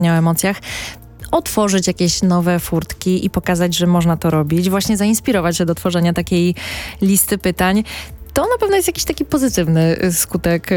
o emocjach, otworzyć jakieś nowe furtki i pokazać, że można to robić, właśnie zainspirować się do tworzenia takiej listy pytań. To na pewno jest jakiś taki pozytywny skutek